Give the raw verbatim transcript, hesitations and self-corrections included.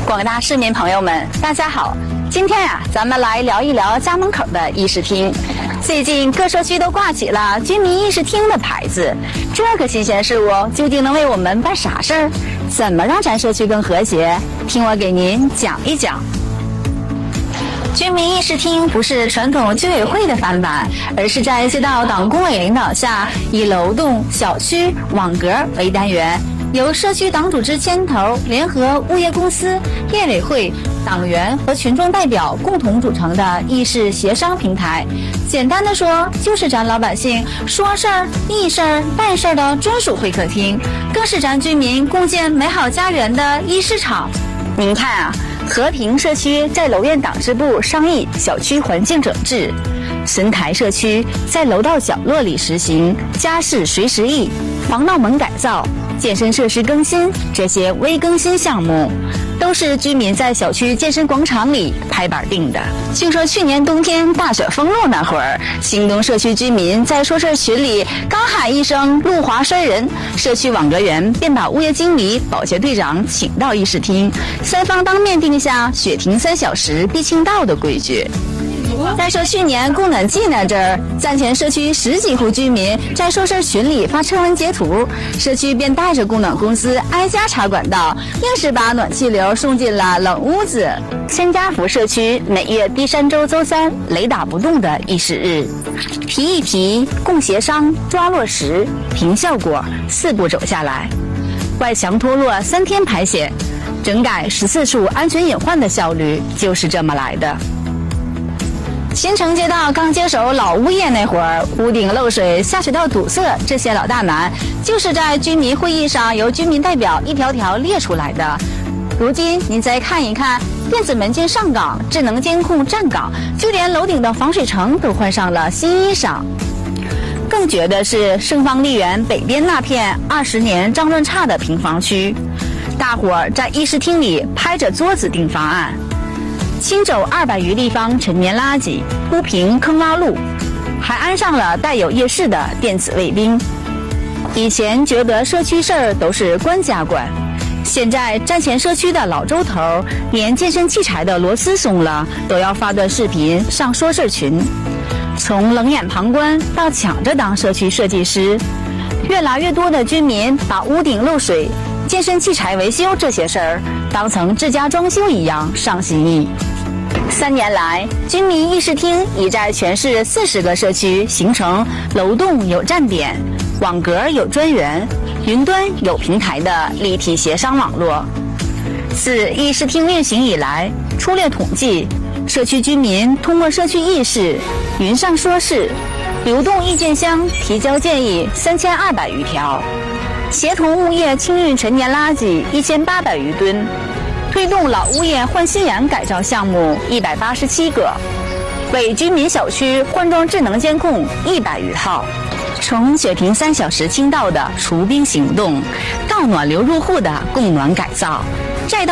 广大市民朋友们，大家好！今天呀、啊，咱们来聊一聊家门口的议事厅。最近各社区都挂起了居民议事厅的牌子，这个新鲜事物究竟能为我们办啥事儿？怎么让咱社区更和谐？听我给您讲一讲。居民议事厅不是传统居委会的翻版，而是在街道党工委领导下，以楼栋、小区、网格为单元，由社区党组织牵头，联合物业公司、业委会、党员和群众代表共同组成的议事协商平台。简单的说，就是咱老百姓说事儿、议事儿、办事儿的专属会客厅，更是咱居民共建美好家园的议事场。您看啊，和平社区在楼院党支部商议小区环境整治，神台社区在楼道角落里实行家事随时议、防盗门改造、健身设施更新，这些微更新项目都是居民在小区健身广场里拍板定的。就说去年冬天大雪封路那会儿，新东社区居民在说事群里刚喊一声路滑摔人，社区网格员便把物业经理、保洁队长请到议事厅，三方当面定下雪停三小时必清道的规矩。再说去年供暖季那阵儿，站前社区十几户居民在说事群里发车文截图，社区便带着供暖公司挨家查管道，硬是把暖气流送进了冷屋子。千家福社区每月第三周周三雷打不动的议事日，提一提，共协商，抓落实，评效果，四步走下来。外墙脱落三天排险，整改十四处安全隐患的效率就是这么来的。新城街道刚接手老物业那会儿，屋顶漏水、下水道堵塞这些老大难，就是在居民会议上由居民代表一条条列出来的。如今您再看一看，电子门禁上岗、智能监控站岗，就连楼顶的防水层都换上了新衣裳。更绝的是盛芳丽园北边那片二十年脏乱差的平房区，大伙儿在议事厅里拍着桌子定方案。清走二百余立方陈年垃圾，铺平坑洼路，还安上了带有夜视的电子卫兵。以前觉得社区事儿都是官家管，现在站前社区的老周头连健身器材的螺丝松了都要发段视频上说事群。从冷眼旁观到抢着当社区设计师，越来越多的居民把屋顶漏水、健身器材维修这些事儿当成自家装修一样上心意。三年来，居民议事厅已在全市四十个社区形成楼栋有站点、网格有专员、云端有平台的立体协商网络。自议事厅运行以来，粗略统计，社区居民通过社区议事、云上说事、流动意见箱提交建议三千二百余条，协同物业清运陈年垃圾一千八百余吨，推动老物业换新阳改造项目一百八十七个，为居民小区换装智能监控一百余套。从雪停三小时清道的除冰行动，到暖流入户的供暖改造，